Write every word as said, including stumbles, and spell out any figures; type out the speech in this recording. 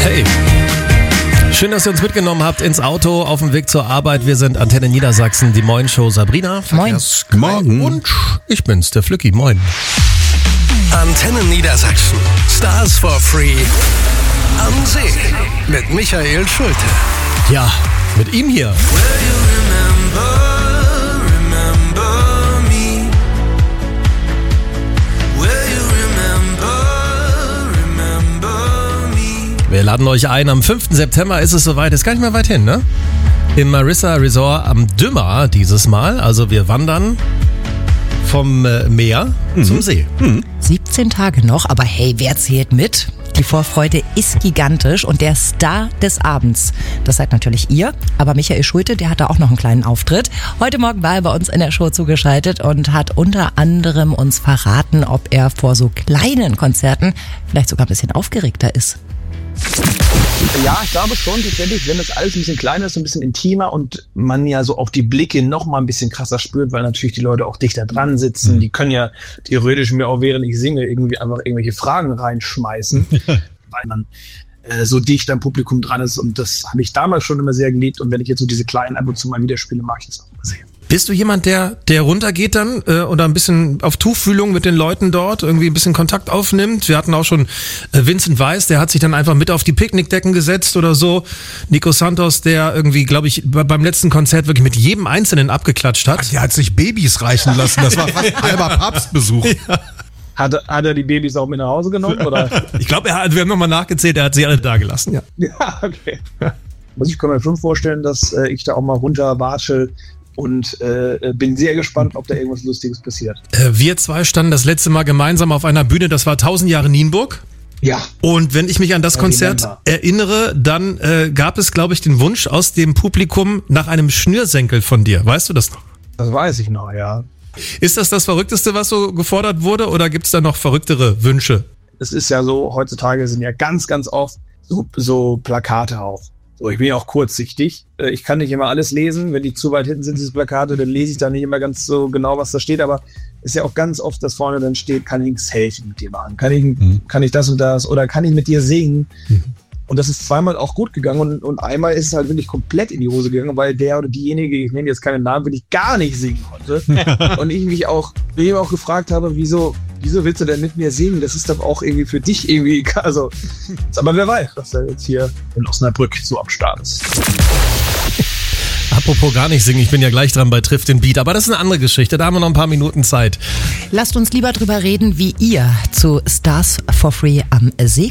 Hey, schön, dass ihr uns mitgenommen habt ins Auto auf dem Weg zur Arbeit. Wir sind Antenne Niedersachsen, die Moin-Show. Sabrina. Moin. Morgen. Und ich bin's, der Flücki. Moin. Antenne Niedersachsen. Stars for Free. Am See. Mit Michael Schulte. Ja, mit ihm hier. Wir laden euch ein, am fünften September ist es soweit, ist gar nicht mehr weit hin, ne? Im Marissa Resort am Dümmer dieses Mal, also wir wandern vom äh, Meer mhm. zum See. Mhm. siebzehn Tage noch, aber hey, wer zählt mit? Die Vorfreude ist gigantisch und der Star des Abends, das seid natürlich ihr, aber Michael Schulte, der hat da auch noch einen kleinen Auftritt. Heute Morgen war er bei uns in der Show zugeschaltet und hat unter anderem uns verraten, ob er vor so kleinen Konzerten vielleicht sogar ein bisschen aufgeregter ist. Ja, ich glaube schon tatsächlich, wenn das alles ein bisschen kleiner ist, ein bisschen intimer und man ja so auch die Blicke noch mal ein bisschen krasser spürt, weil natürlich die Leute auch dichter dran sitzen. Die können ja theoretisch mir auch, während ich singe, irgendwie einfach irgendwelche Fragen reinschmeißen, weil man äh, so dicht am Publikum dran ist. Und das habe ich damals schon immer sehr geliebt. Und wenn ich jetzt so diese kleinen ab und zu mal wieder spiele, mag ich das auch immer sehr. Bist du jemand, der der runtergeht dann äh, oder ein bisschen auf Tuchfühlung mit den Leuten dort, irgendwie ein bisschen Kontakt aufnimmt? Wir hatten auch schon äh, Vincent Weiss, der hat sich dann einfach mit auf die Picknickdecken gesetzt oder so. Nico Santos, der irgendwie, glaube ich, beim letzten Konzert wirklich mit jedem Einzelnen abgeklatscht hat. Ach, der hat sich Babys reichen lassen, das war fast ein halber Papstbesuch. Ja. Hat, hat er die Babys auch mit nach Hause genommen? Oder? Ich glaube, er hat, wir haben nochmal nachgezählt, er hat sie alle da gelassen. Ja, ja, okay. Muss ich mir schon vorstellen, dass äh, ich da auch mal runter watschel. Und äh, bin sehr gespannt, ob da irgendwas Lustiges passiert. Äh, wir zwei standen das letzte Mal gemeinsam auf einer Bühne, das war tausend Jahre Nienburg. Ja. Und wenn ich mich an das ja, Konzert erinnere, dann äh, gab es, glaube ich, den Wunsch aus dem Publikum nach einem Schnürsenkel von dir. Weißt du das noch? Das weiß ich noch, ja. Ist das das Verrückteste, was so gefordert wurde, oder gibt es da noch verrücktere Wünsche? Es ist ja so, heutzutage sind ja ganz, ganz oft so, so Plakate auch. So, ich bin ja auch kurzsichtig. Ich kann nicht immer alles lesen. Wenn die zu weit hinten sind, diese Plakate, dann lese ich da nicht immer ganz so genau, was da steht. Aber es ist ja auch ganz oft, dass vorne dann steht, kann ich ein Selfie mit dir machen? Kann ich, mhm. kann ich das und das? Oder kann ich mit dir singen? Mhm. Und das ist zweimal auch gut gegangen. Und, und einmal ist es halt wirklich komplett in die Hose gegangen, weil der oder diejenige, ich nenne jetzt keinen Namen, wirklich gar nicht singen konnte. Und ich mich auch, mich auch gefragt habe, wieso, wieso willst du denn mit mir singen? Das ist doch auch irgendwie für dich irgendwie, also, aber wer weiß, was da jetzt hier in Osnabrück so am Start ist. Apropos gar nicht singen, ich bin ja gleich dran bei Triff den Beat, aber das ist eine andere Geschichte, da haben wir noch ein paar Minuten Zeit. Lasst uns lieber drüber reden, wie ihr zu Stars for Free am See